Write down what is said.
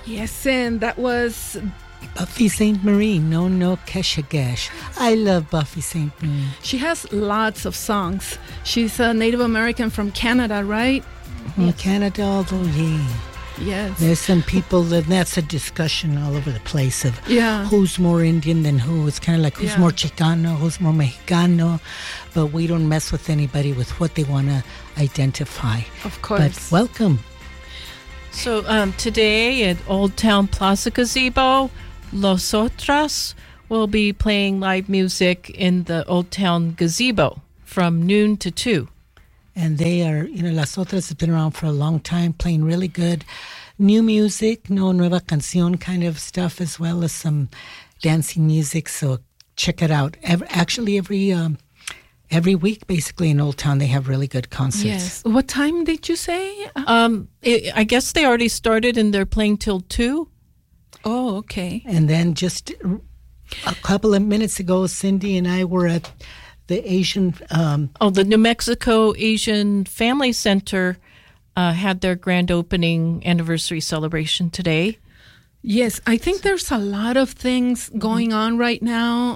Yes, and that was Buffy Sainte-Marie, No Kesha Gash. I love Buffy Sainte-Marie. She has lots of songs. She's a Native American from Canada, right? From Canada, although, yeah. Yes. There's some people that's a discussion all over the place of Yeah. who's more Indian than who. It's kind of like who's more Chicano, who's more Mexicano. But we don't mess with anybody with what they want to identify. Of course. But welcome. So today at Old Town Plaza Gazebo, Los Otras will be playing live music in the Old Town Gazebo from noon to 2. And they are, Las Otras has been around for a long time, playing really good new music, nueva canción kind of stuff, as well as some dancing music. So check it out. Every week, basically, in Old Town, they have really good concerts. Yes. What time did you say? I guess they already started and they're playing till 2. Oh, okay. And then just a couple of minutes ago, Cindy and I were at the Asian... the New Mexico Asian Family Center had their grand opening anniversary celebration today. Yes, I think there's a lot of things going on right now